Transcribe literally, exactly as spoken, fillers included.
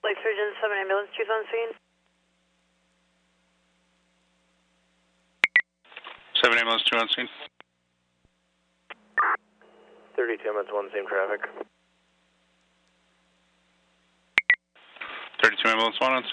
Lake Surgeon, seven ambulance, chief on scene. seven ambulance, two on scene. thirty-two ambulance, one, same traffic. thirty-two ambulance, one on scene.